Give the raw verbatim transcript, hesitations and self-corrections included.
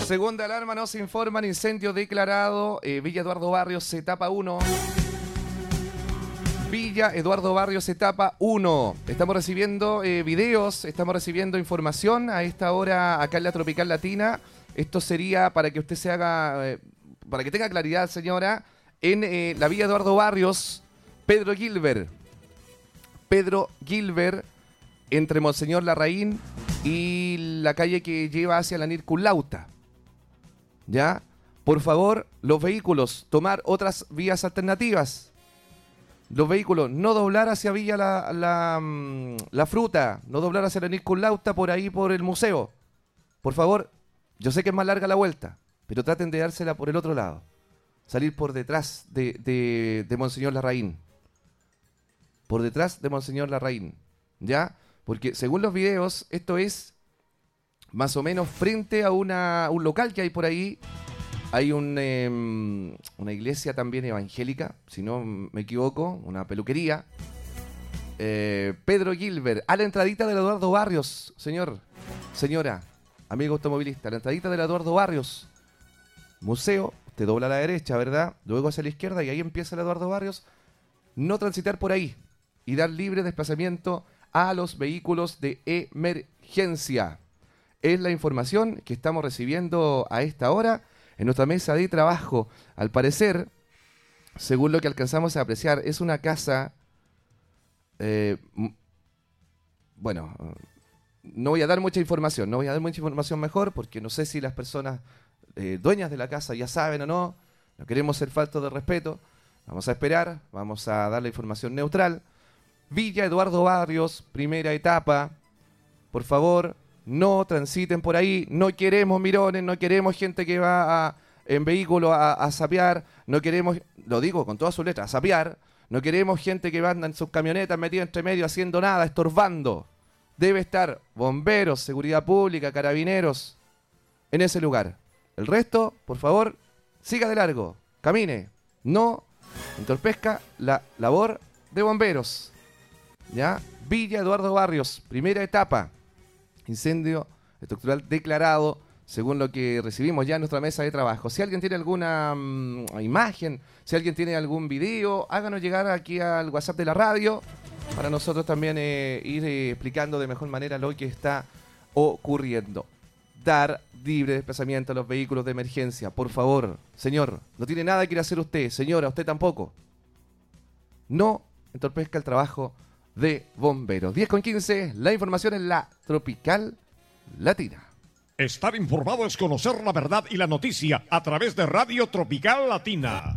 Segunda alarma, nos informan, incendio declarado, eh, Villa Eduardo Barrios, etapa uno. Villa Eduardo Barrios, etapa uno. Estamos recibiendo eh, videos, estamos recibiendo información a esta hora acá en la Tropical Latina. Esto sería para que usted se haga, eh, para que tenga claridad, señora, en eh, la Villa Eduardo Barrios, Pedro Gilbert. Pedro Gilbert, entre Monseñor Larraín y la calle que lleva hacia la Nirculauta. ¿Ya? Por favor, los vehículos, tomar otras vías alternativas. Los vehículos, no doblar hacia Villa la, la, la Fruta, no doblar hacia la Nirculauta por ahí por el museo. Por favor, yo sé que es más larga la vuelta, pero traten de dársela por el otro lado. Salir por detrás de, de, de Monseñor Larraín. Por detrás de Monseñor Larraín. ¿Ya? Porque según los videos, esto es más o menos frente a una, un local que hay por ahí. Hay un, eh, una iglesia también evangélica, si no me equivoco, una peluquería. Eh, Pedro Gilbert, a la entradita del Eduardo Barrios, señor, señora, amigo automovilista, a la entradita del Eduardo Barrios. Museo, usted dobla a la derecha, ¿verdad? Luego hacia la izquierda y ahí empieza el Eduardo Barrios. No transitar por ahí y dar libre desplazamiento a los vehículos de emergencia. Es la información que estamos recibiendo a esta hora en nuestra mesa de trabajo. Al parecer, según lo que alcanzamos a apreciar, es una casa... Eh, bueno, no voy a dar mucha información, no voy a dar mucha información mejor, porque no sé si las personas eh, dueñas de la casa ya saben o no. No queremos ser faltos de respeto. Vamos a esperar, vamos a dar la información neutral. Villa Eduardo Barrios, primera etapa. Por favor, no transiten por ahí. No queremos mirones, no queremos gente que va a, en vehículo a, a sapear. No queremos, lo digo con todas sus letras, a sapear. No queremos gente que anda en sus camionetas metida entre medio haciendo nada, estorbando. Debe estar bomberos, seguridad pública, carabineros en ese lugar. El resto, por favor, siga de largo, camine. No entorpezca la labor de bomberos. ¿Ya? Villa Eduardo Barrios, primera etapa. Incendio estructural declarado, según lo que recibimos ya en nuestra mesa de trabajo. Si alguien tiene alguna um, imagen, si alguien tiene algún video, háganos llegar aquí al WhatsApp de la radio para nosotros también eh, ir eh, explicando de mejor manera lo que está ocurriendo. Dar libre desplazamiento a los vehículos de emergencia, por favor. Señor, no tiene nada que ir a hacer usted. Señora, usted tampoco. No entorpezca el trabajo de bomberos. diez con quince, la información en la Tropical Latina. Estar informado es conocer la verdad y la noticia a través de Radio Tropical Latina.